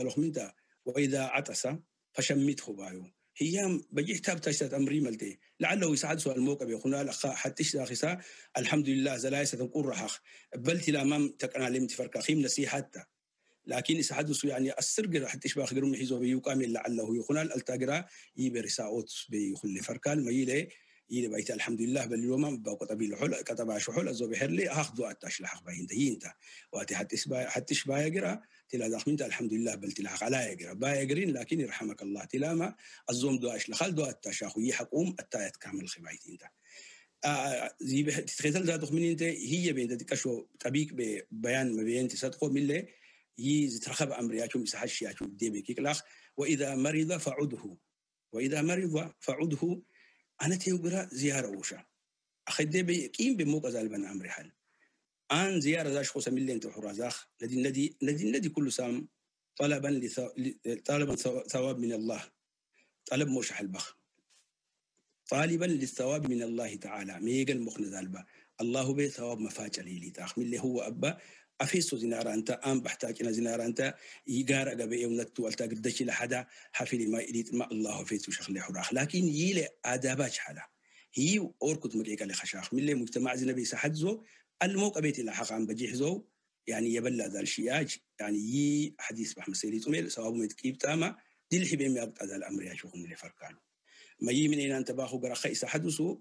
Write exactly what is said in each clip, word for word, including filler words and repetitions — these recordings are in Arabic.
لخمنتا وإذا عطس فشمته بايو هي بجي حتاب تشتت أمري ملتي لعله يساعد سؤال الموقع بيخونا لخا حتى شاخصا الحمد لله زلايسة تنقر رحخ بلتي الأمام تكنا لم تفرق خيم نصيحتها لكن يساعد يعني السرقة حتى إيش باخر من حزب يقامل لعله يخونا التاجرة يبرساوت بيخلي فركال ما يلي يلي بيت الحمد لله باليوم بقى طبيل حول كتب شحول أزوج حرلي أخذوا التشلح باين تهينتا واتي حتى إسبا حتى إيش بايجرا تلا داخمنت الحمد لله بل تلا على يجرا بايجرين لكن يرحمك الله تلاما الزوم دواش لخال دوا التشاخو يحقوم التايت كامل خبايتين تا آه زي بتخيل ذا دخمين أنت هي بين تكشوا تبيك ببيان ما بين تصدقوا ملة يترخب أمرياتهم يسحشياتهم ديبي كيكلاخ وإذا مرض فعده وإذا مرض فعده أنا تيوغرا زيارة وشا أخذ ديبي كيم بموقع زالبان أمري حال آن زيارة ذاش خوصة ملين تحرازاخ الذي الذي الذي الذي كل سام طلبا لثو... طلبا ثواب من الله طلب موشح البخ طالبا للثواب من الله تعالى ميقل مخن ذالبا الله بي ثواب مفاجأ لي تاخ من اللي هو أبا أفيسو زنارة أنت أم بحتاج إلى زنارة أنت يقارأ قبل ونتو التقدش لحدا حفلي ما إليت ما الله فيتو شخلي حراخ لكن يلي آدابات حلا هي أوركت مريكا لخشاخ من اللي مجتمع زنبي سحدزو الموقع بيت اللي حق عم بجيحزو يعني يبلى ذا الشياج يعني يي حديث بحمد سيري تميل سواب متكيب تاما دي الحبين يقطع ذا الأمر يشوفون اللي فرقانو ما يي من إن أنت باخو قرخي سحدسو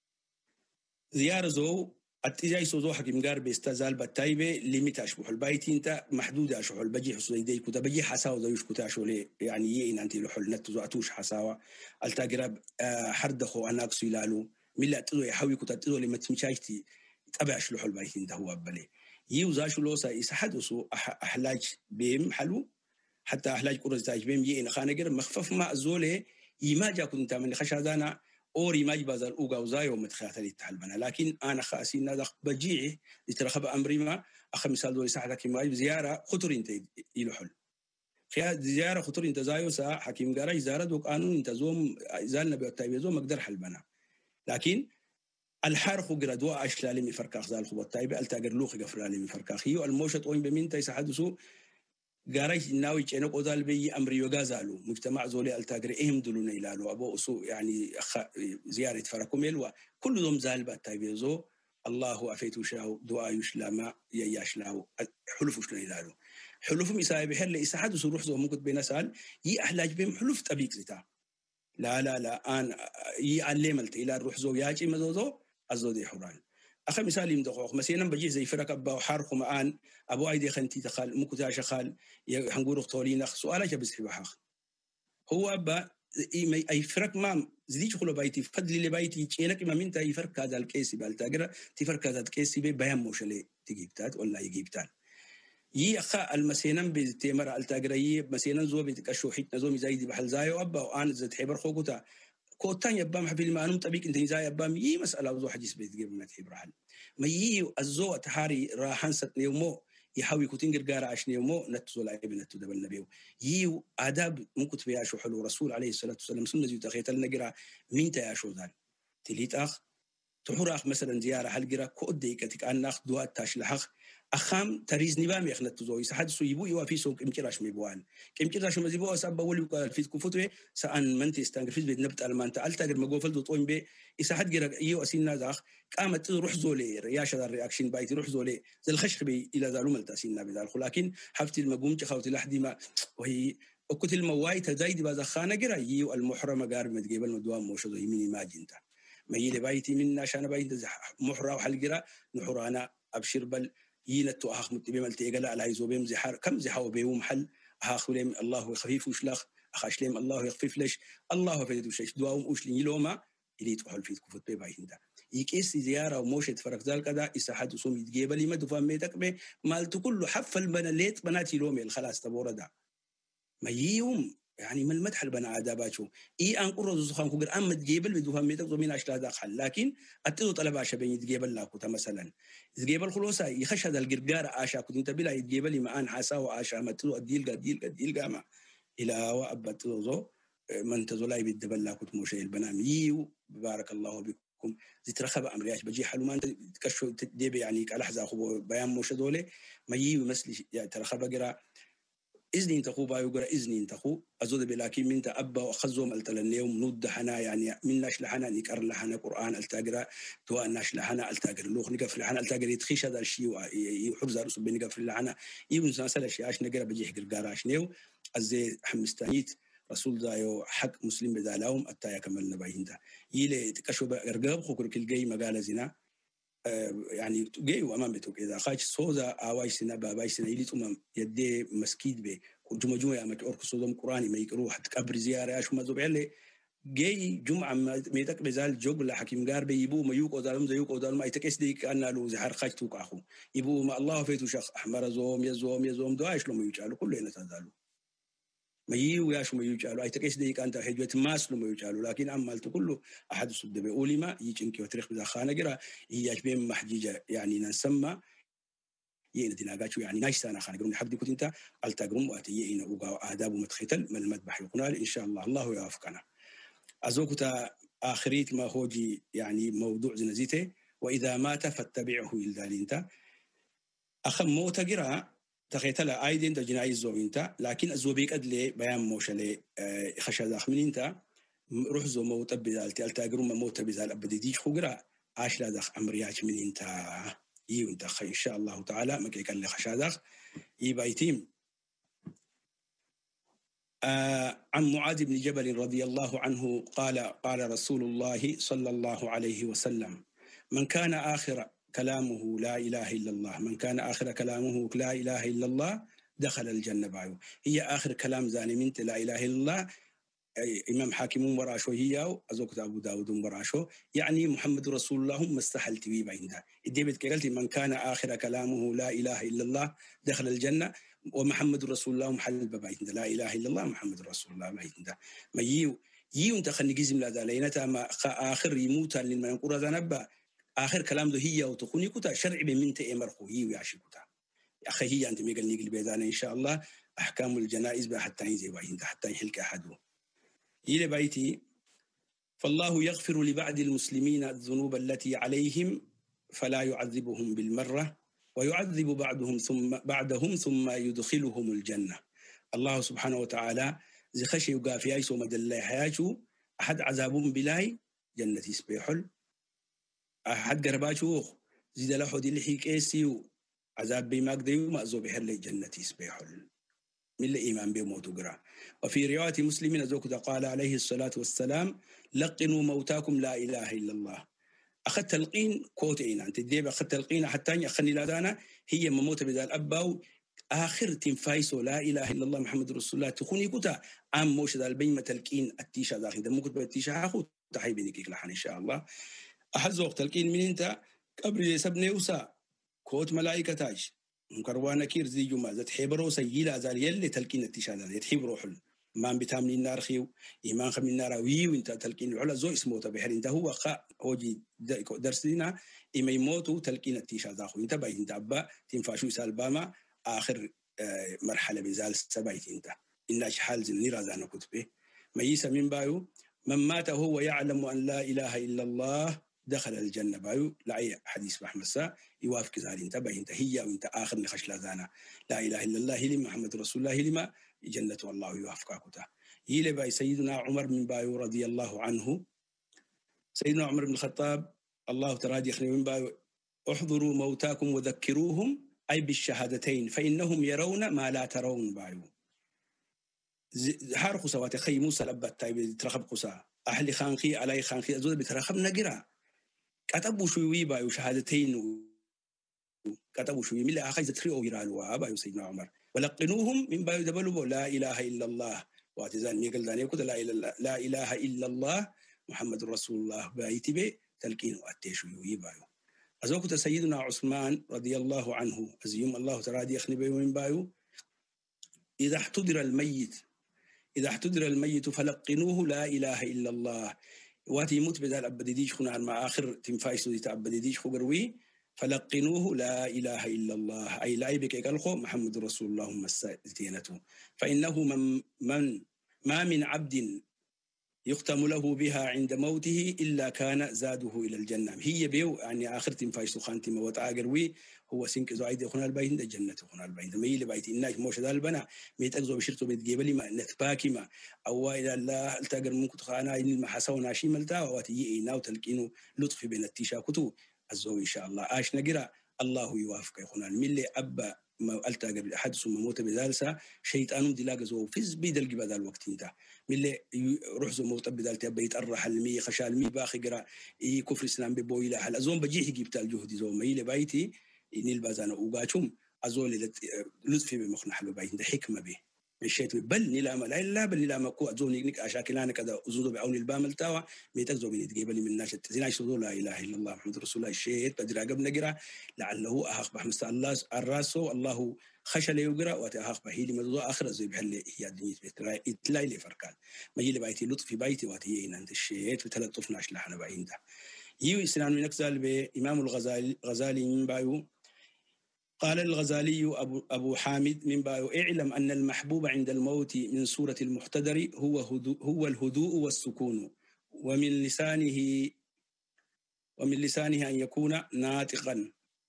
زيارة زو التجاي سوزو حكيم قار بيستزال بالتايبة ليميت أشبه البايت أنت محدودة أشبه البجي حسو يدي كتا بجي حساو ذا يش كتا شولي يعني يين أنت لحل نتزو أتوش حساوة التاقرب أه حردخو أناقسو يلالو ملا تزو يحاوي كتا تزو لما تمشايتي تبع شلوح البايت أنت هو أبالي يوزاشو لوسا يسحدسو أح أحلاج بيم حلو حتى أحلاج كورز تاج بيم يين خانقر مخفف ما أزولي يماجا كنت من خشادانا أوري ما يبازل أوجا وزاي ومتخاثر يتحلبنا لكن أنا خاسين هذا بجيء يترخب أمري ما أخ مثال دول ساعة كيما زيارة خطر أنت يلحل خيا زيارة خطر أنت زايو ساعة حكيم قرأ زيارة دوك قانون أنت زوم زالنا بيوتايب زوم مقدر حلبنا لكن الحرخ قردوا أشلالي من فركاخ زال خبط تايب التاجر لوخ قفرالي من فركاخ هيو الموشة وين بمين تيسحدسو قاريش ناوي كأنه قذال بي أمري وجازالو مجتمع زولي التاجر إهم دلونا إلالو أبو أسو يعني أخ زيارة فرقم يلوا كل ذم زال بتايبيزو الله أفيتو شاو دعاء يشلما يشلاو حلف وشنا إلالو حلف مساي بحر إسحاد وسروح زو ممكن بينسال يأحلاج بهم حلف تبيك زتا لا لا لا أنا يعلملت إلى الروح زو ياجي مزوزو أزودي حران أخي مثال يمدقوق مثلا بجي زي فرق أبا وحارق معان أبو أيدي خنتي تخال مكتاش خال يحنقول اختولين سؤالك بس حباخ هو أبا أي فرق ما زديش خلو بايتي فضل اللي بايتي كأنك ما منتا يفرق هذا الكيسي بالتاجر تفرق هذا الكيسي ببيان موشلي تجيبتات ولا يجيبتان يي أخا المسينم بتمر التاجرية مسينم زو بتكشو حيت نزوم زايد بحال زايو أبا وأنا زد حبر خوكتا كوتان يبام حبيل ما أنم تبيك أنت نزاي يبام يي مسألة وزو حديث بيتجيب من تحبر حال ما يي الزو تحاري راحن ست نيومو يحاول يكون جرجار عش نيومو نتزول عيب نتدب النبي يي آداب ممكن تبيع شو حلو رسول عليه الصلاة والسلام سنة جو تخيت النجرة مين تياشو ذان تليت أخ تحور أخ مثلا زيارة حلقرة كودي كتك أن أخ دواء تاش لحق أخام تريز نبام يخنت تزوي سحد سويبو يوافي سوق إمكراش ميبوان كإمكراش مزيبو أسبب أولي وقال في كفتوه سأن من تستنجر في بيت نبت ألمان تقل تاجر مجوفل دوتوين بي يسحد جرا يو أسين نازخ قامت تروح زولي رياش هذا الرياكشن بايت روح زولي زي الخشخ بي إلى ذا لوم التاسين نبي ذا لكن حفت المجوم تخوت لحدي ما وهي أكتل المواي تزايد بذا خانة جرا يو المحرم قارب متجيب المدوام موشدو يميني ما جنتا ما يلي بايتي منا عشان بايت محرة وحلقرة نحرانا أبشر بل ينتو أخ متبيم التيجلا على يزوبيم زحار كم زحوا بيوم حل أخ لهم الله خفيف وشلخ أخش لهم الله يخفف ليش الله فيدو شيء دواهم وشلين يلوما اللي تقول في كفوت بيباين ده يكيس زيارة وموشة فرق ذلك ده إسحاد وسوم يتجيب لي ما دفعم ميتك به مالت كله حفل بناليت بناتي لومي الخلاص تبورة ده ما يوم يعني من المدح البنا عذاباتهم إيه أنقر رزقهم كبر أم تجيبل بدوهم ميتك زمين أشلا داخل لكن أتدو طلب عشان بين يتجيبل لا كوتا مثلا يتجيبل خلوصا يخش هذا الجرجار عشا كنت أنت بلا يتجيبل ما أن حاسا وعشا ما تدو الديل قديل قديل قاما إلى وأبت زو من تزولاي بالدبل لا كنت موشي البنام يو بارك الله بكم زي ترخب أمرياش بجي حلو ما أنت تكشوا تدبي يعني على حزا خبو بيان موشي دولي ما يو مثل يعني ترخب قرا إذن تخو بايو قرا إذن تخو أزود بلاكي من تأبا وخزوم التلنيوم ند حنا يعني من ناش لحنا نكر لحنا قرآن التاجرة توا ناش لحنا التاجر لوخ نقف لحنا التاجر يتخيش هذا الشيء يحرز رأسه بنقف لحنا يبون سنسل الشيء عش نقرا بجيح قرقاراش نيو أزي حمستانيت رسول دايو حق مسلم بدالهم التايا كمل نبايهندا يلي تكشوا برقاب خكر كل جاي مقالة زنا يعني جاي وأمام بتوك إذا خاش صودا أوايش سنا بابايش سنا يلي تمام يدي مسكيد به جمعة جمعة أما تأرك صودم قرآني ما يكروه حتى قبر زيارة شو ما زوج عليه جاي جمعة ما ميتك بزال جوج حكيم قارب يبو ما يوق أدالهم زيوق أدالهم ما يتكس ديك أنا لو زهر خاش توك أخو يبو ما الله فيتو شخص أحمر زوم يزوم يزوم دعاش لو ما يجعلوا كله ينتظروا ما يو يا شو ما يجعلوا أي تكس ديك أنت حجة ماس لو ما يجعلوا لكن عملت كله أحد الصد بيقولي ما يجينك وتاريخ بذا خانة جرا يجبين محجيجة يعني نسمى يين ديناغاتشو يعني نايش أنا خانة قرون حد يكون أنت التجرم وأتيين وقا آداب ومتختل من المذبح يقول إن شاء الله الله يوافقنا أزوكتا آخريت ما هوجي يعني موضوع زنزيته وإذا مات فاتبعه إلى أنت أخم موت جرا تخيتلا أيدين تجناي زوجينتا لكن الزوبيك أدلي بيان موشلي خشى داخل أنت روح زو موت بذال التجرم موت بذال أبدي ديش خجرا عاش لا دخ أمرياج من أنت يو أنت خي إن شاء الله تعالى ما كي كان لي خشى داخ يبايتيم آه عن معاذ بن جبل رضي الله عنه قال قال رسول الله صلى الله عليه وسلم من كان آخر كلامه لا إله إلا الله من كان آخر كلامه لا إله إلا الله دخل الجنة بايو هي آخر كلام زاني منت لا إله إلا الله إمام حاكم وراشو هي أزوك أبو داود وراشو يعني محمد رسول الله مستحل تبي بعينها إديبت قلت من كان آخر كلامه لا إله إلا الله دخل الجنة ومحمد رسول الله محل بعينها لا إله إلا الله محمد رسول الله بعينها ما يو يو أنت خلني جزم لا ذا ما آخر يموت لما ينقر ذا نبأ آخر كلام ذو هي وتخوني كتا شرع بمنت إمر خوي ويعشي كتا أخي هي أنت ميقل نيقل بيدان إن شاء الله أحكام الجنائز حتى ينزي بعينها حتى يحلك أحده إلى بيتي فالله يغفر لبعض المسلمين الذنوب التي عليهم فلا يعذبهم بالمرة ويعذب بعضهم ثم بعدهم ثم يدخلهم الجنة الله سبحانه وتعالى زي خشي يقافي أيسو مدل حياته أحد عذابهم بلاي جنة يسبيحل أحد قرباتو زيد له دي لحيك إيسيو عذاب بيماك ديو مأزو بحر جنة يسبيحل من الإيمان بموت قرأ وفي رواية مسلم زوكتا قال عليه الصلاة والسلام لقنوا موتاكم لا إله إلا الله أخذت تلقين كوتين أنت ديب أخذت تلقين حتى أخني لادانا هي مموت بذا الأباو آخر تنفايسو لا إله إلا الله محمد رسول الله تخوني كتا عام موش ذا البين تلقين التيشا داخل إذا ممكن بالتيشا أخو تحي بينك لحن إن شاء الله أحزوك تلقين من أنت قبل يسبني وسا كوت ملائكة تاج مكروانا كير زي جمعة زت حبرو سيلا زال يلي تلقين التشانة يتحبرو حل ما بتامن النار خيو إيمان خم النار ويو أنت تلقين العلا زو اسمه تبحر أنت هو خا هوجي درسنا إما يموتوا تلقين التشانة أخو أنت باي أنت أبا تنفاشو سالباما آخر آه مرحلة بزال سبايت أنت إن حال زل نرازانا كتبه ما يسا من بايو من مات هو يعلم أن لا إله إلا الله دخل الجنة بايو لعي حديث محمد سا يوافق ذلك انت باي انت هي وانت آخر نخش لذانا لا إله إلا الله لما محمد رسول الله لما جنة والله يوافقك تا يلي باي سيدنا عمر من بايو رضي الله عنه سيدنا عمر بن الخطاب الله ترادي يخني من بايو احضروا موتاكم وذكروهم أي بالشهادتين فإنهم يرون ما لا ترون بايو هارخو سواتي خي موسى لبات تايب ترخب قصا أهلي خانخي علي خانخي أزود بترخب نقرأ كتبوا شوي بايو شهادتين كتبوا شوي من اللي أخذ تريو يرالوا بايو سيدنا عمر ولقنوهم من بايو دبلوا لا إله إلا الله واتزان ميقل دانيو كده لا إله لا إله إلا الله محمد رسول الله بايتبه تلقين واتشوا يوي بايو أزوكت سيدنا عثمان رضي الله عنه أزيوم الله ترادي يخني بايو من بايو إذا احتضر الميت إذا احتضر الميت فلقنوه لا إله إلا الله واتي يموت بدال أبديديش خنا مع آخر تنفايسو دي تأبديديش خبروي فلقنوه لا إله إلا الله أي لا يبكي قالخو محمد رسول الله مساتينته فإنه من, من ما من عبد يختم له بها عند موته إلا كان زاده إلى الجنة. هي بيو يعني آخر تنفاش تخانتي موت آجروي هو سينك زايد يخون البين ده جنة يخون البين ده ميل بيت الناس موش ذا البنا ميت أجزو بشرته بتجيبلي ما نتباكي ما أو إذا الله التاجر ممكن تخانا إن المحاسة وناشي ملتا واتي إناو تلقينه لطف بين التيشا كتو الزو إن شاء الله آش نجرا الله يوافق يخون الملة أبا ما التاجر أحد ثم موت بذالسا شيطان دلاجة زو فيز بيدل جبال الوقت انت ملي روح زو موت بدال تبي يتأرح المي خشال مي باخي قرا إي كفر الإسلام ببوي لا حل أزوم بجيه جبت الجهد زو ما يلي بايتي إني البازانا وقاتهم أزول لطفي بمخنا حلو بايتي ده حكمة به مشيت بل نلا ما لا لا بل نلا ما كو أزوني نك أشاكلنا كذا أزودو بعون البامل تاوا ميتك زو بني تجيبني من ناس تزين عيش لا إله إلا الله محمد رسول الله الشيء بدر عقب نقرأ لعله أخ بحمس الله الراسو الله خشل يقرأ وتأخ بهيلي مدو آخر زي بحل هي الدنيا تلاقي لي فرقان ما يلي بايتي لطفي بايتي واتي إن أنت الشيء وتلطفناش لحنا باين ده يو إسلام من أكزال بإمام الغزالي غزالي من بايو قال الغزالي أبو, أبو حامد من بايو اعلم أن المحبوب عند الموت من سورة المحتدر هو, هدو هو الهدوء والسكون ومن لسانه ومن لسانه أن يكون ناطقا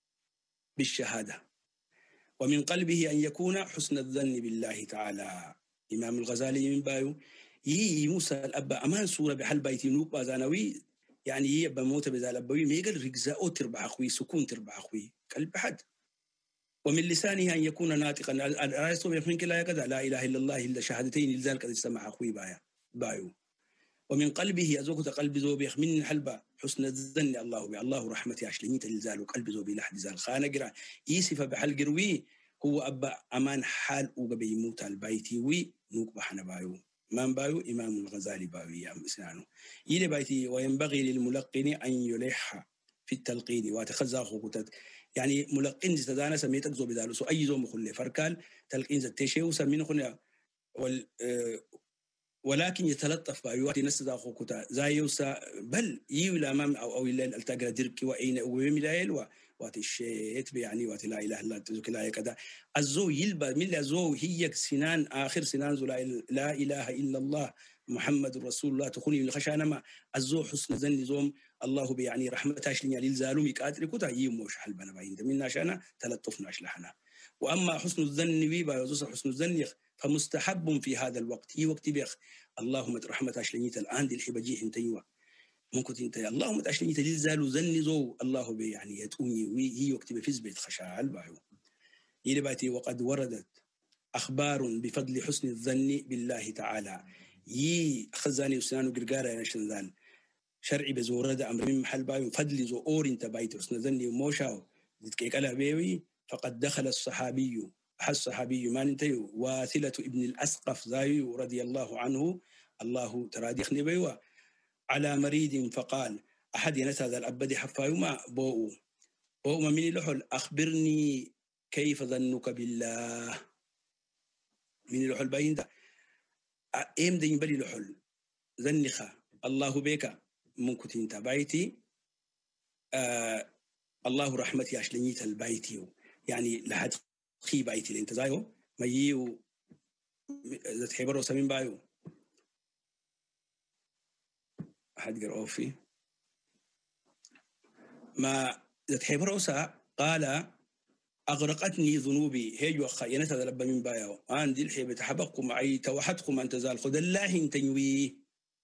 بالشهادة ومن قلبه أن يكون حسن الظن بالله تعالى. إمام الغزالي من بايو يي موسى الأبا أمان سورة بحل بيتي نوك بازانوي يعني يبقى موت بذال أبوي ميقل رجزاء تربع أخوي سكون تربع أخوي قلب حد ومن لسانه أن يكون ناطقا الرئيس يخمين كلا يكذا لا إله إلا الله إلا شهادتين لذلك قد استمع أخوي بايا بايو ومن قلبه أزوكت قلب زوبيخ من حلبة حسن الظن الله بي الله رحمتي عشلينيت للزال وقلب زوبي لحد زال خانة قرأ يسف بحل قروي هو أبا أمان حال وقبي يموت البيتي وي نوك بحنا بايو من بايو إمام الغزالي بايو يا مسنانو يلي بايتي وينبغي للملقن أن يلح في التلقين واتخذ خطت يعني ملقن زتدانا سميتك زوبي دالو سو أي زوم خلي فركال تلقين زتشي وسمين خلي وال ولكن يتلطف بايواتي نسدا خوكتا زايوسا بل يو الامام او او الليل التقرا دركي واين وميلايل واتي الشيت يعني واتي لا اله الا انت لا كذا الزو يلبا من زو هي سنان اخر سنان زو لا اله الا الله محمد رسول الله تخوني الخشانه ما الزو حسن ظن زوم الله بيعني رحمتاش لي للزالومي قاتل كوتا يموش حلبنا باين من عشان تلطفنا اشلحنا واما حسن الظن بي بايوز حسن الظن فمستحب في هذا الوقت هي وقت بيخ اللهم رحمة عشلنيت الآن دي الحبجيه انتيوا ممكن انت اللهم عشلنيت للزال زن زو الله بي يعني يتوني وهي وقت بفز بيت خشاع البايو يلباتي وقد وردت أخبار بفضل حسن الظن بالله تعالى يي خزاني وسنان وقرقارة يا شنزان شرعي بزورد أمر من محل بايو فضل زو أور انت بايت حسن الظن وموشاو ذتكيك ألا بيوي فقد دخل الصحابي حس صحابي ما ننتهي واثلة ابن الأسقف زاي رضي الله عنه الله تراديخني بيوا على مريض فقال أحد ينسى هذا الأبد حفايما بوء بوء من لحل أخبرني كيف ظنك بالله من لحل باين ده إيم دين بلي لحل ظنخا الله بيك ممكن تنتا بايتي آه الله رحمتي أشلنيت البايتي يعني لحد خي بايتي اللي انت زايو ما ييو ذات حبرو سمين بايو أحد قرأوا فيه ما ذات حبرو سا قال أغرقتني ذنوبي هي وخا ينتا لبا من بايو عندي الحيبة تحبقكم معي توحدكم أن تزال خذ الله انتنوي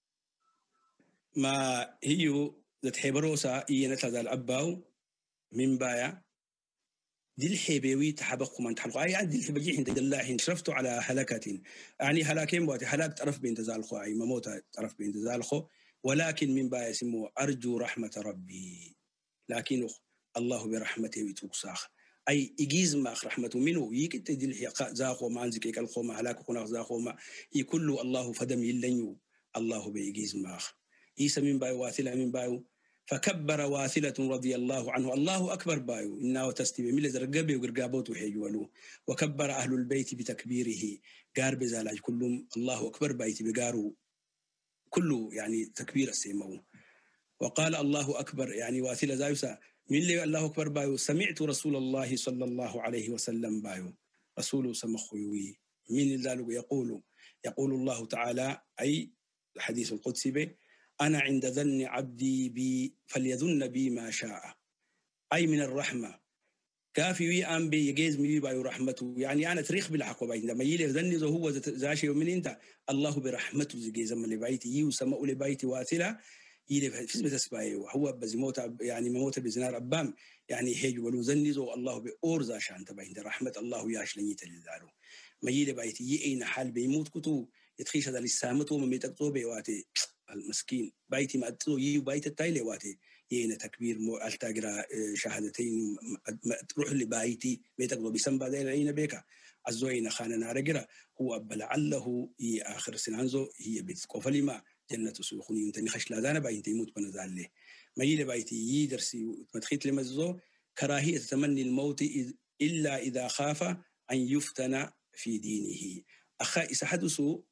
ما هيو ذات حبرو سا ينتا ذا الأباو من بايا دي الحبيوي تحبقكم أن تحلقوا أي عندي الحبجي عند الله شرفتوا على هلكة يعني هلاكين بواتي هلاك طرف بين تزالخو أي مموت طرف بين تزالخو ولكن من بايا اسمه أرجو رحمة ربي لكن الله برحمته ويتوكساخ أي إجيز ما رحمته منه يكت دي الحقاء زاخو ما عندك يك الخوما هلاك خنا زاخو ما يكل الله فدم يلنيو الله بإجيز ما يسا من بايو واثلة من بايو فكبر واثلة رضي الله عنه الله أكبر بايو إنه تستبي من لزرقبي وقرقابوت وحيجوالو وكبر أهل البيت بتكبيره قار بزالاج كلهم الله أكبر بيت بقارو كله يعني تكبير السيمو وقال الله أكبر يعني واثلة زايوسا من اللي الله أكبر بايو سمعت رسول الله صلى الله عليه وسلم بايو رسول سمخوي من ذلك يقول يقول الله تعالى أي حديث القدسي به أنا عند ظن عبدي بي فليظن بي ما شاء، أي من الرحمة كافي وي أم بي يجيز مي باي رحمته، يعني أنا تاريخ بالحق وباين لما يلي ذني ذو هو زاشي ومن أنت الله برحمته زجيز من لبيتي يو سماء لبيتي واتلا يلي في بتسبايو هو بزموت يعني موت بزنار أبام يعني هيج ولو ذني ذو الله بأورز عشان تبين رحمة الله ياش لنيت للدارو ما يلي بيتي يأين حال بيموت كتو يتخيش هذا للسامت وما ميتكتو بيواتي المسكين بيتي ما أتلو يو بيت التايلي واتي يينا تكبير مو التاجرا شهادتين تروح لبايتي بيتك وبيسم بعدين عين بيكا الزوينا خاننا رجرا هو بلعله هي آخر سنانزو هي بتقفل ما جنة سيخوني انت نخش لا دانا بايتي يموت بنزال له ما يلي بايتي يدرسي متخيت لمزو كراهية تمني الموت إلا إذا خاف أن يفتن في دينه أخا إذا حدثوا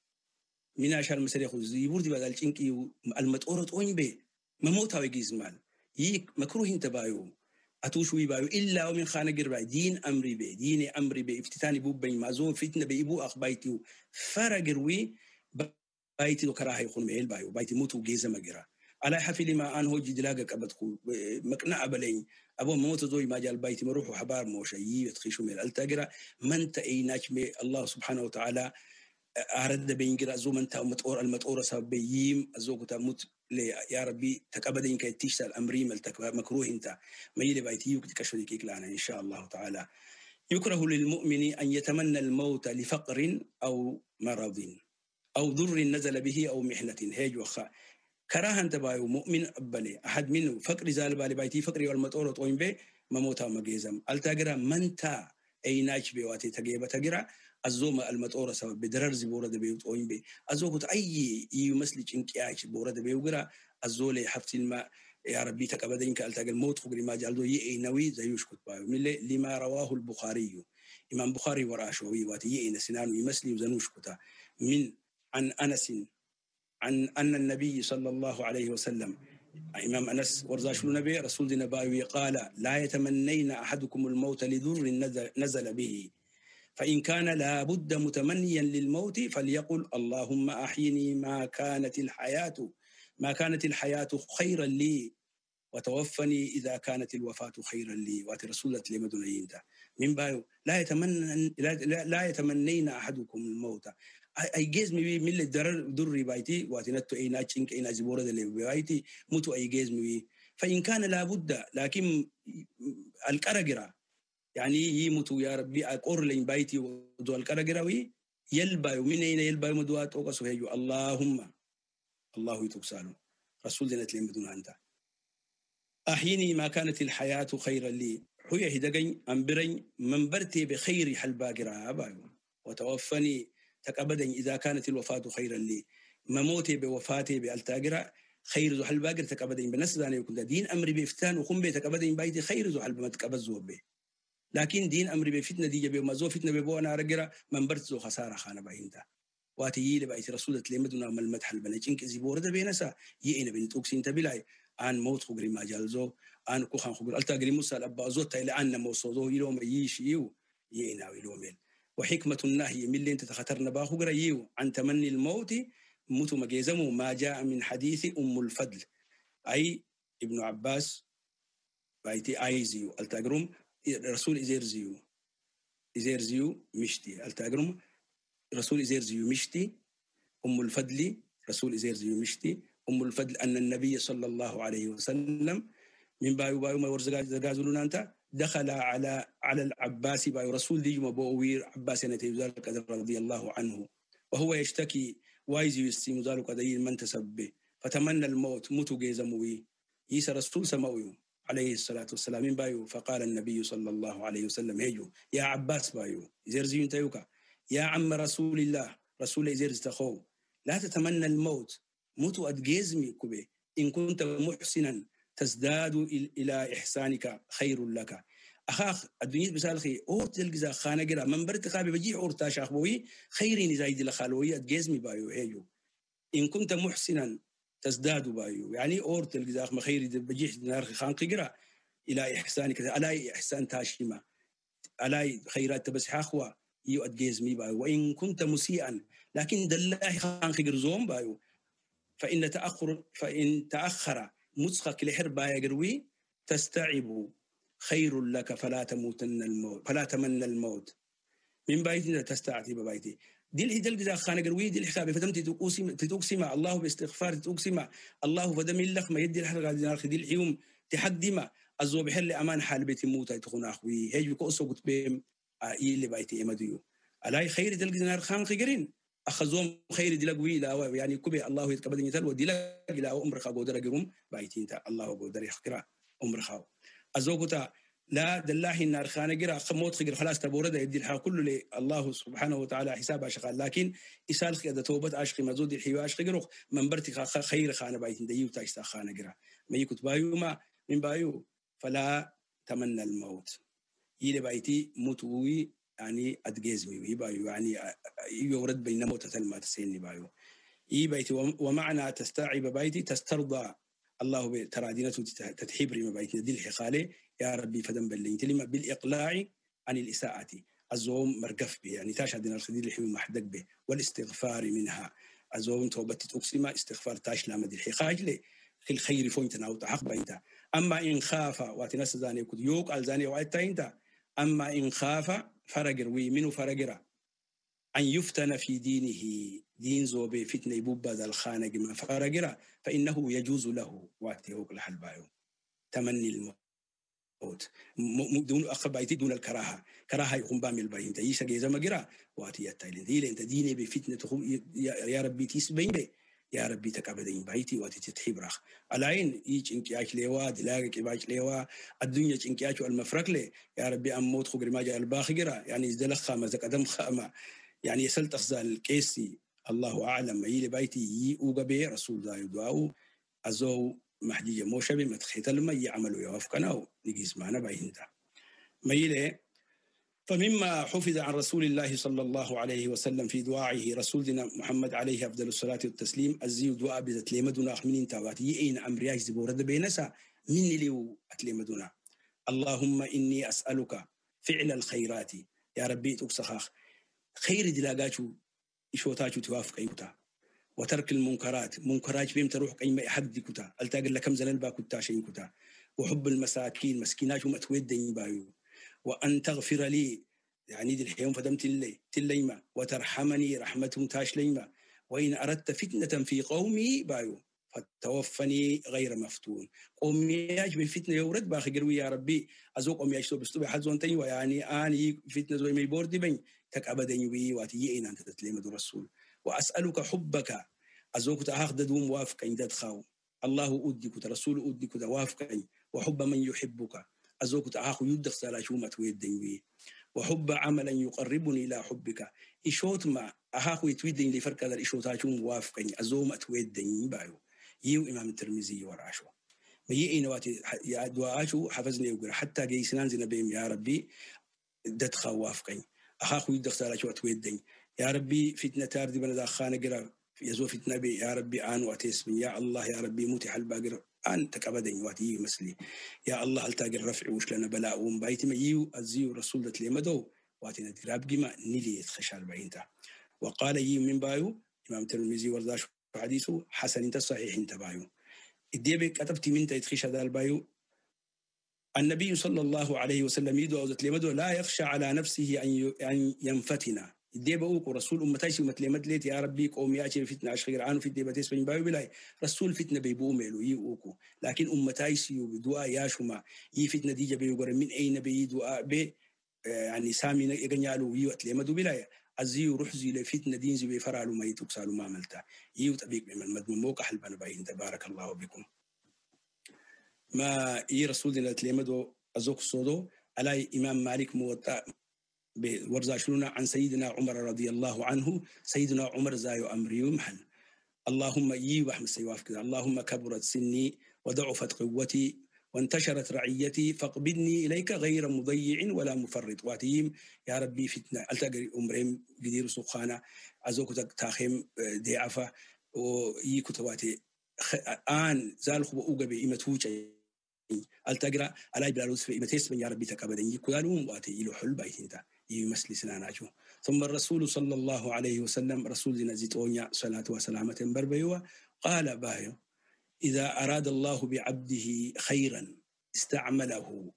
من عشان المسألة يخذ يبورد بدل شينكي المتورط وين بي ما موتها ويجيز مال يك مكروه انت بايو اتوشوي بايو الا ومن خانه غير دين امري بي دين امري بي افتتاني بو بين مازو فتنه بيبو اخ بايتي فرغروي بايتي وكراهي يكون ميل بايو بايتي موتو جيزه مغيرا على حفل ما ان هو جدلاغا قبتكو مقنع بلين ابو موت زوي ما جال بايتي مروح حبار موشي يتخيشو ميل التاغرا من تايناك مي الله سبحانه وتعالى أرد بينجر أزوم أنت متأور المتأور سبيم أزوك تموت لي يا ربي تكبدين كي تشتغل الأمري ملتك مكروه أنت ما يلي بيتيوك تكشف لك إكلانا إن شاء الله تعالى. يكره للمؤمن أن يتمنى الموت لفقر أو مرض أو ضر نزل به أو محنة هيج وخا كراهة أنت بايو مؤمن أبلي أحد منه فقر زال بالي بيتي فقري والمتأور طوين به مموتها مجيزم التاجرا منتا أي ناش بيواتي تجيبة تجرا الزوم المتورة سبب بدرر زبورة دبيوت أوين بي أزوجت أي يمثل إنكياش بورة دبيوجرا الزول حفت الماء يا ربي تكبدين كالتاج الموت خبري ما جالدو يي نوي زيوش كت بايو من لما رواه البخاري إمام بخاري وراشوي واتي يي سنان يمثل وزنوش كتا من عن أنس عن أن النبي صلى الله عليه وسلم إمام أنس ورزاش النبي رسول دين بايو قال لا يتمنين أحدكم الموت لذر نزل به فإن كان لابد متمنيا للموت فليقل اللهم أحيني ما كانت الحياة ما كانت الحياة خيرا لي وتوفني إذا كانت الوفاة خيرا لي وات رسولة لمدنين ده من بايو لا يتمنى لا, لا, لا يتمنين أحدكم الموت أي جيز مي من اللي در در بايتي واتنتو أي ناتشينك أي نازبورة اللي بايتي متو أي جيز مي فإن كان لابد لكن الكرجرة يعني يموتوا يا ربي أقر لين بيتي ودو الكرجراوي يلبا ومن أين يلبا مدوات أوكسو هيجو اللهم الله يتوكسالو رسول دينا تلين بدون أنت أحيني ما كانت الحياة خيرا لي حوية هدقين أمبرين منبرتي بخير حلباقرا أبايو وتوفني تكبدا إذا كانت الوفاة خيرا لي مموتي بوفاتي بالتاقرا خير ذو حلباقر تكبدا بنسداني يكون دين أمري بإفتان وخم بي تكبدا بيتي خير ذو حلب ما تكبزو به لكن دين أمري بفتنة دي جبه مزو فتنة ببوانا رجرا من برتزو خسارة خانة باينتا واتي لبايت رسولة لمدنا من المدح البنج إنك زبورة بينسا يئنا بنت أكسين تبلاي آن موت خبري ما جالزو آن كوخان خبر التاقري موسى الأبا زوتا إلى أن موصوزو يلوم يشيو يئنا ويلومين وحكمة النهي من اللي انت تخترنا باخبر يو عن تمني الموت موت مجيزمو ما جاء من حديث أم الفضل أي ابن عباس بايتي آيزيو التاقرم رسول إزيرزيو إزيرزيو مشتي التاجرم رسول إزيرزيو مشتي أم الفضل رسول إزيرزيو مشتي أم الفضل أن النبي صلى الله عليه وسلم من بايو بايو ما ورزقازلون أنت دخل على على العباس بايو رسول دي مبوير عباس نتيجة رضي الله عنه وهو يشتكي وايزيو يستيم ذلك دين من تسبه فتمنى الموت موتو جيزموي يس رسول سماوي عليه الصلاة والسلام من بايو فقال النبي صلى الله عليه وسلم هيجو يا عباس بايو زيرزيو انتيوكا يا عم رسول الله رسول زيرز تخو لا تتمنى الموت موتو أدجيزمي كبي إن كنت محسنا تزداد إلى إحسانك خير لك أخاخ الدنيا بسالخي أورت الجزاء خانة جرا من برت خابي بجي أورتا شاخبوي خيرين زايد لخالوية أدجيزمي بايو هيجو إن كنت محسنا تزداد بايو يعني أورت الجزاء ما خير بجيح نار خان قجرا إلى إحسانك ألاي إحسان تاشيما ألاي خيرات تبس حاخوا يو أدجيزمي بايو وإن كنت مسيئا لكن دلله خان قجر زوم بايو فإن تأخر فإن تأخر مسخك لحربا يقروي تستعب خير لك فلا تموتن الموت فلا تمنى الموت من بايتي تستعتي ببايتي دي الهدل جزا خانة قروي دي الحساب فتمت تقسم تقسم الله باستغفار تقسم الله فدم اللخ ما يدي الحلقة دي الحيوم تحدم الزو بحل أمان حال بيتي موتا تكون أخوي هيجي كوسو قلت بهم إيه بايتي إمديو ألاي خير دل جزا خان خيرين أخذهم خير دي لقوي لا يعني كبي الله يتقبل يتل ودي لا لا عمر خا قدر جرم بايتين تا الله قدر يخكرا عمر خا الزوجة لا دلاحي النار خانة جرا خموت خير خلاص تبورد يدي الحا كله لي الله سبحانه وتعالى حسابها شغال لكن إسال خير توبة عشق مزود الحيوة عشق جروخ من برتك خير خانة بايتين ديو تايستا خانة جرا ما يكتب بايو ما من بايو فلا تمنى الموت يلي بايتي متوي يعني أتجازوي يبايو يعني يورد بين موتة المات سيني بايو يبايتي ومعنى تستعب بايتي تسترضى الله ترى دينته تتحبري ما بايتي دي الحقالة يا ربي فدم باللي تلما بالإقلاع عن الإساءة الزوم مرقف به يعني تاشا دين الخدير الحيو محدق به والاستغفار منها الزوم توبت تقسم استغفار تاش لما دي الحقاج لي في الخير فوينتنا أو تحق بايتا أما إن خاف واتنسى زاني كد يوق الزاني وعيتا انت أما إن خاف فرقر وي منو فرقر أن يفتن في دينه دين زوبي فتنة يبوبا ذا الخانق من فرقر فإنه يجوز له واتيهوك الحلبايو تمني الموت دون أخبايتي دون الكراهة كراهة يقوم بامي الباين تيشا جيزا مقرا واتي التايلين دي انت ديني بفتنة يا ربي تسبين بي يا ربي تكابدين بايتي واتي تتحيب راخ العين يج انكياش ليوا دلاغك يباش ليوا الدنيا انكياش والمفرق لي يا ربي أموت خبر ما جاء الباخقرة يعني ازدلخ خامة زك أدم خامة يعني يسلت أخزال الكيسي الله أعلم يلي بايتي يي أوغبي رسول الله يدعو أزو محجية موشبي متخيط لما يعملوا يوافقنا ونقيس معنا بايهنتا ما يلي فمما حفظ عن رسول الله صلى الله عليه وسلم في دعائه رسولنا محمد عليه أفضل الصلاة والتسليم الزيو دعاء بذتليمدنا أخمين تاواتي أين أمرياج زبورد بينسا من ليو أتليمدنا اللهم إني أسألك فعل الخيرات يا ربي تكسخاخ خير دلاغاتو إشوتاتو توافق أيوتا وترك المنكرات منكرات بيم تروح أي حد ديكوتا التاقل لكم زلل باكوتا شين كوتا وحب المساكين مسكينات ومتويد دين بايو وأن تغفر لي يعني دي الحيوم فدمت اللي تليما وترحمني رحمة تاش ليما وإن أردت فتنة في قومي بايو فتوفني غير مفتون قومي يجب فتنة يورد باخي قروي يا ربي أزوق أمي أشتو بستو بحد زونتين ويعني آني فتنة زوي ميبورد بين تك أبدا يوي واتيين أنت تتليم دو رسول وأسألك حبك أزوك تأخذ دوم وافق إن تدخاو الله أدك رسول أدك وافق وحب من يحبك أزوك تأخذ يدخ سالا شومة ويدين وحب عملا يقربني إلى حبك إشوت ما أخاك يتويدين لفرق هذا الإشوت هاشوم وافق أزومة ويدين بايو يو إمام الترمذي ورعشو ميئين واتي يا دعاشو حفظني يقول حتى جيسنان زنبيم يا ربي دتخا وافقين أخاك يدخ سالا شومة ويدين يا ربي فتنة تاردي بنا داخانا قرا يزو فتنة بي يا ربي آن واتيسمن يا الله يا ربي موتي حل باقر آن تكابدين واتي مسلي يا الله التاقي الرفع وش لنا بلاء ومبايتي ما يو الزيو رسول دت ليمدو واتي ندراب جما نيلي يتخشال باينتا وقال يو من بايو إمام الترمذي ورداش حديثه حسن انت صحيح انت بايو الديبك كتبتي من تيتخش هذا البايو النبي صلى الله عليه وسلم يدعو دت ليمدو لا يخشى على نفسه أن ينفتنا الديبة أوكو رسول أمتايسي ومتلمت ليت يا ربي قوم ياتي فتنة عشر عنه في الديبة تسبين بايو بلاي رسول فتنة بيبو ميلو يي أوكو لكن أمتايسي وبدعاء ياشما يي فتنة ديجة بيقول من أين بيدعاء بي يعني سامي يغنيالو يي وتلمدو بلاي أزيو رحزي لفتنة دينزي بيفرالو ما يتوكسالو ما عملتا يي وتبيك بمن مدمون موقع حلبان باين تبارك الله بكم ما يي رسول دينا تلمدو أزوك الصودو على إمام مالك موطأ ورزاشلونا عن سيدنا عمر رضي الله عنه سيدنا عمر زايو أمري ومحل اللهم يي وحمد سيواف كذا اللهم كبرت سني وضعفت قوتي وانتشرت رعيتي فاقبضني إليك غير مضيع ولا مفرط واتيم يا ربي فتنة ألتقري أمرين قدير سخانة أزوك تاخيم ديعفة ويكو تواتي آن زالخ وأوغبي إمتوجي التقرأ على بلاروس في إمتيس من يا ربي تكابدين يكوالون واتي إلو حل بايتين تا يمسلي سناناجو ثم الرسول صلى الله عليه وسلم رسول نزيتونيا صلاة وسلامة بربيوة قال بايو إذا أراد الله بعبده خيرا استعمله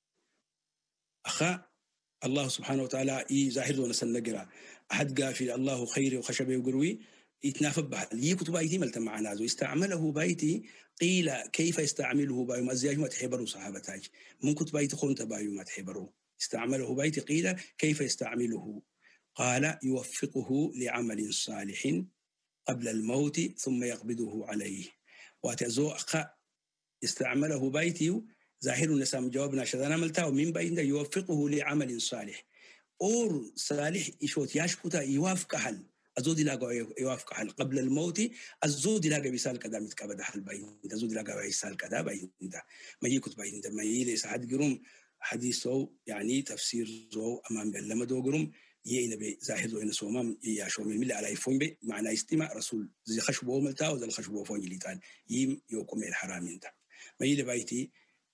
أخا الله سبحانه وتعالى إي زاهر ونسن نقرأ أحد قافل الله خير وخشبه وقروي يتنافى بحال يكتب بايتي ملتا معنا زو استعمله بايتي قيل كيف يستعمله بايو ما زياج ما تحبروا صحابتاج من كتب بايتي خونت بايو ما تحبروا استعمله بايتي قيل كيف يستعمله قال يوفقه لعمل صالح قبل الموت ثم يقبضه عليه واتزو أخا استعمله بايتي ظاهر نسام جوابنا شذانا ملتا ومن باين يوفقه لعمل صالح اور صالح إشوت ياشكوتا يوافق حل أزود لاقوا يوافق حل قبل الموت أزود لاقوا بيسال كذا متكبد حل باين أزود لاقوا بيسال كذا باين ده ما يكتب باين ده ما يلي سعد قرم حديثه يعني تفسير زو أمام لما دو قرم يين بي زاهد وين سومام ياشو من ملء على يفون بي معنى استماع رسول زي خشبه ملتا وزي الخشبه فون يليتان يم يوكم الحرام ده ما يلي بايتي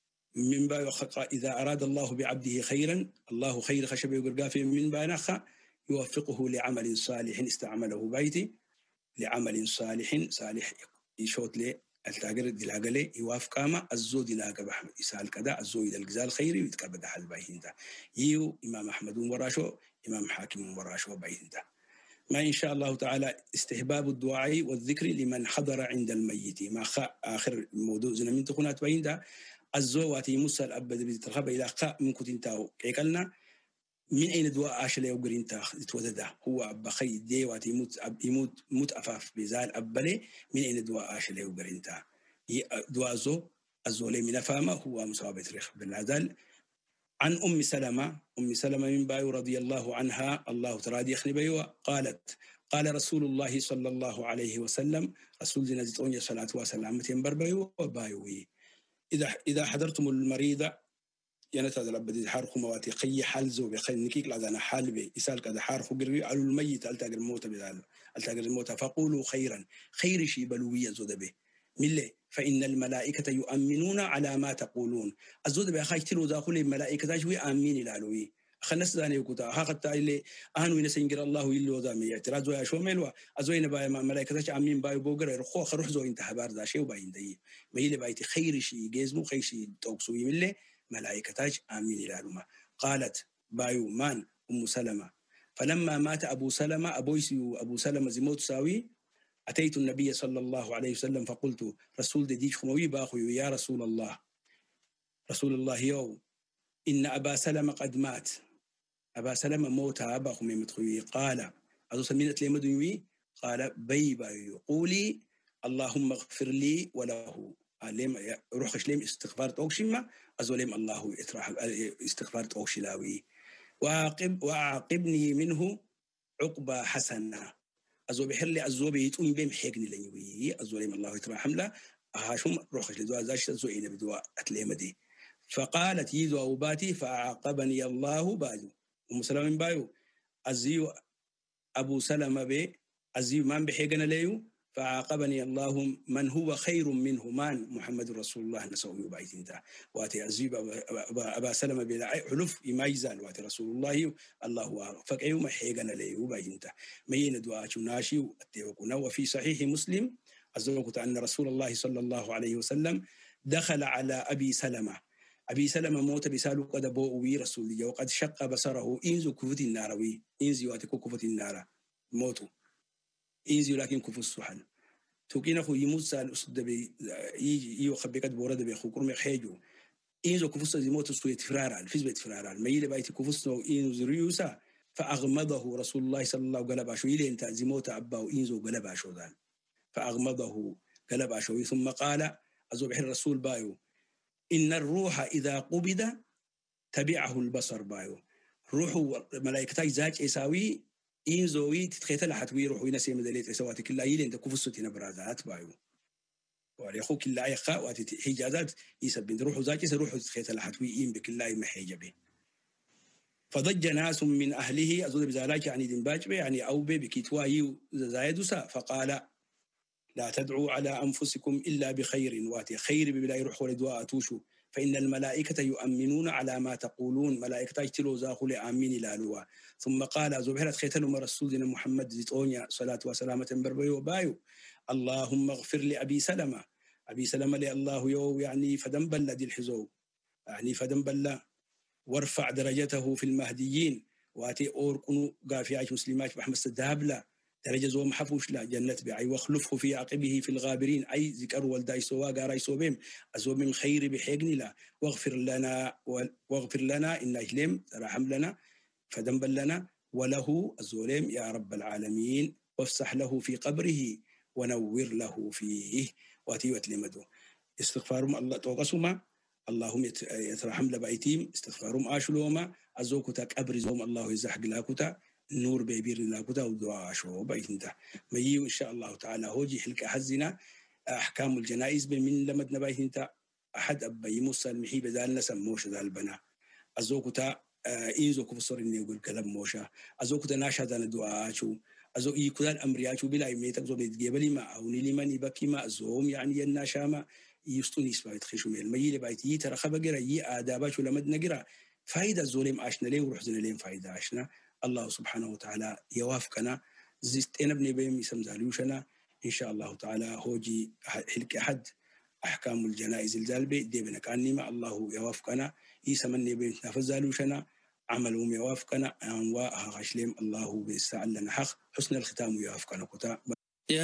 من باب إذا أراد الله بعبده خيرا الله خير خشب يقرقافي من بانخ يوفقه لعمل صالح استعمله بيتي لعمل صالح صالح يشوت لي التاجر دلاجلي يوافق ما الزود دلاجة بحمد يسال كذا الزود الجزال خيري ويتكبد حل باين ده يو إمام أحمد وراشو إمام حاكم وراشو باين ده ما إن شاء الله تعالى استحباب الدعاء والذكر لمن حضر عند الميت ما خ آخر موضوع زنا من تكونات باين ده الزواتي موسى الأبد بترخب إلى قاء من كتنتاو كيكلنا من أين دواء عاشلي وقرينتا توددا هو بخي دي واتي يموت يموت موت أفاف بزال أبلي من أين دواء عاشلي وقرينتا دواء زو الزولي من فاما هو مصابة ريخ بالعدل عن أم سلمة أم سلمة من بايو رضي الله عنها الله ترادي يخني بيو قالت قال رسول الله صلى الله عليه وسلم رسول جنازة صلاة وسلام تنبر بيو وبايوي إذا إذا حضرتم المريض ينتهي الأبدي حارخ مواتي خي حلزو بخير نكيك لازانا حال بي يسال كذا حارخ قربي على الميت التاجر الموت بدال التاجر الموت فقولوا خيرا خير شيء بلوية زود به ملة فإن الملائكة يؤمنون على ما تقولون الزود به خايف تلو داخل الملائكة تجوي آمين العلوي خنس ذاني وكتا هاقت اللي أهنو ينسينجر الله يلو ذامي اعتراض ويا شو ملوا أزوين باي ملائكة تج آمين باي بوجر يرخو خروح زو انت حبار ذا شيء وباين دي ما يلي بايتي خير شيء جزمو خير شيء توكسوي ملة ملائكة تج آمين العلوم قالت بايو مان أم سلمة فلما مات أبو سلمة أبويسي أبو سلمة زموت ساوي أتيت النبي صلى الله عليه وسلم فقلت رسول ديش خموي باخو يا رسول الله رسول الله يو إن أبا سلمة قد مات أبا سلمة موت أبا خمي متخوي قال أدو سمينة لي مدنوي قال بيبا يقولي اللهم اغفر لي وله لم روح ليم استغفار توشيما أزوليم الله يتراح استغفار توشلاوي وعاقب وعاقبني منه عقبة حسنة أزو بحرلي أزو بيتون بيم حيقني لنيوي أزوليم الله يتراح حملة هاشم روح لدواء زاش زوئين بدواء أتليم دي فقالت يدو أوباتي فعاقبني الله باجو أم سلمة بايو أزيو أبو سلمة بي أزيو من بحيقنا ليو فعاقبني الله من هو خير منه من محمد رسول الله نسوي بايتين تا واتي أزيب أبا, أبا سلمة بلا حلف ما يزال واتي رسول الله الله فكأيو ما حيقنا ليو بايتين تا مين دعاء ناشي واتيوكنا وفي صحيح مسلم أزوكت أن رسول الله صلى الله عليه وسلم دخل على أبي سلمة أبي سلمة موت بسالو قد بوء رسول الله وقد شق بصره إنزو كفت الناروي إنزي واتكو كفت النار موتو إنزي لكن كفت السحن توكينا خو يموت سال أسد بي يجي يخبيكات بورد بي خو كرمي خيجو إنزو كفت زي موت سوية فرارال فيز بيت فرارال ما يلي بايتي كفت نو إنزو ريوسا فأغمضه رسول الله صلى الله عليه وسلم قلب يلي انت زي موت أبا وإنزو قلب عشو ذال فأغمضه قلب عشو ثم قال أزو بحر الرسول بايو إن الروح إذا قبض تبعه البصر بايو روح ملائكتاي زاج إساوي إن زوي تتخيل حتوي روح وينسي مدليت إسواتي كلا يلي أنت كفصتي نبرازات بايو وليخو كلا يخاء واتي حجازات يسبين روح زاج يسروح تتخيل حتوي إن بكلا محيجبه فضج ناس من أهله أزود بزالاك يعني دنباج يعني أو بكتواي زايدوسا فقال لا تدعوا على أنفسكم إلا بخير واتي خير بلا يروح ولدواء توشو فإن الملائكة يؤمنون على ما تقولون ملائكة يتلو زاخل آمين لالوا ثم قال زبهرت خيتل رسولنا محمد زيتونيا صلاة وسلامة بربيو وبايو اللهم اغفر لأبي سلمة أبي سلمة لي الله يو يعني فدنبل دي الحزو يعني فدنبل وارفع درجته في المهديين واتي اور كنو قافي عايش مسلمات محمد الدهبلة درجة زوم حفوش لا جنة بعي واخلفه في عقبه في الغابرين أي ذكر والداي سوا قاراي سوبهم أزوم من خير بحقني لا واغفر لنا واغفر لنا إن أجلم رحم لنا فدنبل لنا وله الزولم يا رب العالمين وافسح له في قبره ونور له فيه واتي وتلمدو استغفارهم الله توقسما اللهم يترحم لبايتيم استغفارهم آشلوما أزوكتا قبر زوم الله يزحق لاكتا نور بيبير لاكتا ودعاء شو بايتنتا ميو إن شاء الله تعالى هوجي حلك حزنا أحكام الجنائز من لمدنا بايتنتا أحد أبي موسى المحي بدالنا سموش ذا البنا أزوكتا إنزو كفصر إني يقول كلام موشا أزوكتا ناشهدنا دعاء شو أزو يكون أمريات شو بلا يميتك زو بيتجيبلي ما أو نلمن يبكي ما أزوم يعني الناشامة يستوني سبايت خشوا من الميل بايتي ترى خبجرا يي آدابا شو لمد نجرا فايدة زولم عشنا ليه وروح زنا لين فايدة عشنا الله سبحانه وتعالى يوافقنا زيستنا بني بيم يسم زالوشنا إن شاء الله تعالى هوجي حلك أحد أحكام الجنائز الزالبة ديبنا كاني ما الله يوافقنا يسمني بين نفزالوشنا عملهم يوافقنا أنواع غشلم الله بيسعلنا حق حسن الختام يوافقنا كتا